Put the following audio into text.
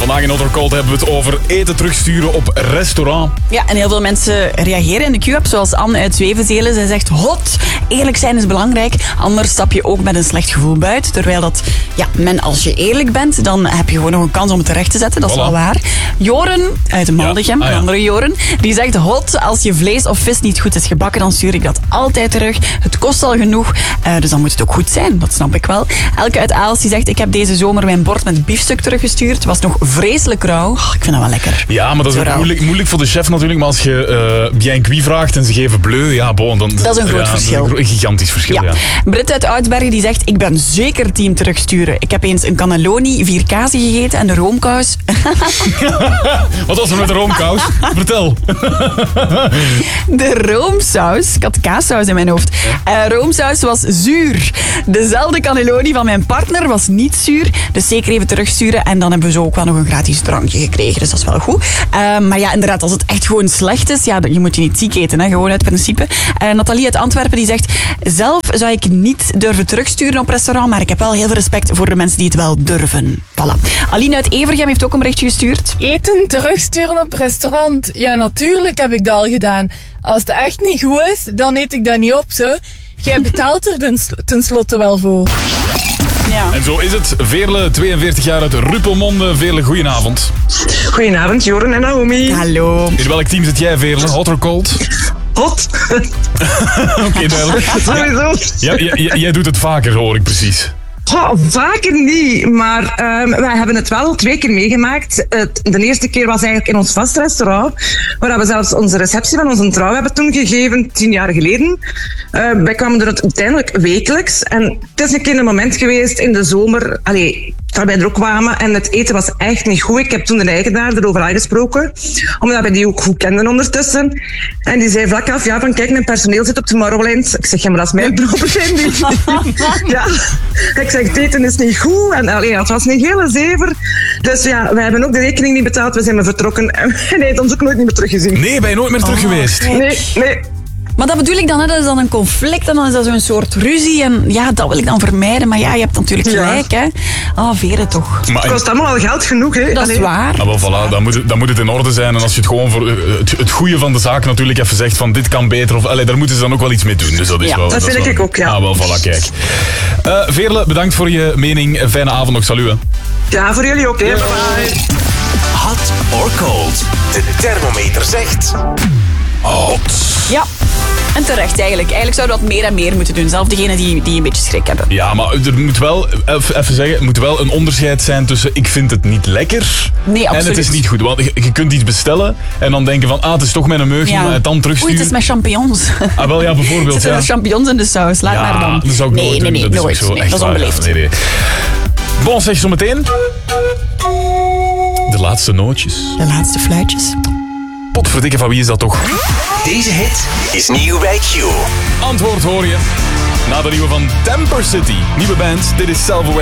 Vandaag in Hot or Cold hebben we het over eten terugsturen op restaurant. Ja, en heel veel mensen reageren in de Q-app, zoals Anne uit Zwevenzelen. Zij zegt, hot, eerlijk zijn is belangrijk. Anders stap je ook met een slecht gevoel buiten. Terwijl dat, als je eerlijk bent, dan heb je gewoon nog een kans om het terecht te zetten. Dat is wel waar. Joren uit Maldegem, een andere Joren, die zegt, hot, als je vlees of vis niet goed is gebakken, dan stuur ik dat altijd terug. Het kost al genoeg, dus dan moet het ook goed zijn. Dat snap ik wel. Elke uit Aalst die zegt, ik heb deze zomer mijn bord met biefstuk teruggestuurd. Het was nog vreselijk rauw. Ik vind dat wel lekker. Ja, maar dat is ook moeilijk voor de chef natuurlijk. Maar als je bien cuit vraagt en ze geven bleu, dan... Dat is een groot verschil. Een gigantisch verschil, ja. Britt uit Oudsbergen die zegt, ik ben zeker team terugsturen. Ik heb eens een cannelloni, 4 kazen gegeten en de roomkous. Wat was er met de roomkous? Vertel. De roomsaus, ik had kaassaus in mijn hoofd. Roomsaus was zuur. Dezelfde cannelloni van mijn partner was niet zuur. Dus zeker even terugsturen. En dan hebben we zo ook wel nog een gratis drankje gekregen. Dus dat is wel goed. Maar ja, inderdaad, als het echt gewoon slecht is, je moet je niet ziek eten, hè, gewoon uit principe. Nathalie uit Antwerpen die zegt, zelf zou ik niet durven terugsturen op restaurant, maar ik heb wel heel veel respect voor de mensen die het wel durven. Voilà. Aline uit Evergem heeft ook een berichtje gestuurd. Eten terugsturen op restaurant. Ja, natuurlijk heb ik dat al gedaan. Als het echt niet goed is, dan eet ik dat niet op, zo. Jij betaalt er tenslotte wel voor. Ja. En zo is het. Veerle, 42 jaar uit Ruppelmonde. Veerle, goedenavond. Goedenavond, Joren en Naomi. Hallo. In welk team zit jij, Veerle? Hot or cold? Hot. Oké, duidelijk. Sowieso. Jij doet het vaker, hoor ik precies. Vaker niet, maar wij hebben het wel 2 keer meegemaakt. De eerste keer was eigenlijk in ons vast restaurant, waar we zelfs onze receptie van onze trouw hebben toen gegeven, 10 jaar geleden. Wij kwamen er uiteindelijk wekelijks. En het is een keer een moment geweest in de zomer, dat wij er ook kwamen en het eten was echt niet goed. Ik heb toen de eigenaar erover aangesproken, omdat wij die ook goed kenden ondertussen. En die zei vlak af, kijk, mijn personeel zit op Tomorrowland. Ik zeg, maar dat is mijn probleem niet. Ja, ik zeg, het eten is niet goed. En het was een hele zever. Dus wij hebben ook de rekening niet betaald. We zijn maar vertrokken en hij heeft ons ook nooit meer teruggezien. Nee, ben je nooit meer terug geweest? Nee. Maar dat bedoel ik dan, hè? Dat is dan een conflict en dan is dat zo'n soort ruzie. En dat wil ik dan vermijden. Maar je hebt natuurlijk gelijk, hè. Veren toch. Maar het kost allemaal al geld genoeg, hè. Dat is waar. Ah, wel, voilà, dan moet het in orde zijn. En als je het gewoon voor het goede van de zaak natuurlijk even zegt van dit kan beter. Of daar moeten ze dan ook wel iets mee doen. Dus dat is wel... Dat vind ik ook, ja. Ah, wel, voilà, kijk. Veerle, bedankt voor je mening. Fijne avond nog. Salut, hè. Ja, voor jullie ook, hè. Bye. Hot or cold? De thermometer zegt... hot. Ja. En terecht eigenlijk. Eigenlijk zouden we dat meer en meer moeten doen. Zelfs degenen die een beetje schrik hebben. Ja, maar er moet wel, even zeggen, er moet wel een onderscheid zijn tussen ik vind het niet lekker en het is niet goed. Want je kunt iets bestellen en dan denken van, het is toch met een meugje, maar het dan terugsturen. Oei, het is met champignons. Ah, wel, ja, bijvoorbeeld. Zitten er champignons in de saus? Laat maar dan. Dat zou ik nooit doen. Nee, nooit. Zo, dat is onbeleefd. Nee. Bon, zeg zo meteen. De laatste nootjes. De laatste fluitjes. Potverdikke, van wie is dat toch? Deze hit is nieuw bij Q. Antwoord hoor je. Na de nieuwe van Temper City. Nieuwe band, dit is Self-Aware.